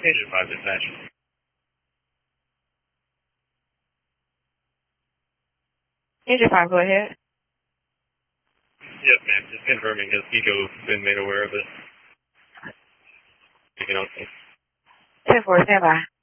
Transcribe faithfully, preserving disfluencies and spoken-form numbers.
Agent five dispatch. Agent five, go ahead. Yes, ma'am. Just confirming has Pico's been made aware of this. You can also. ten four, stand by.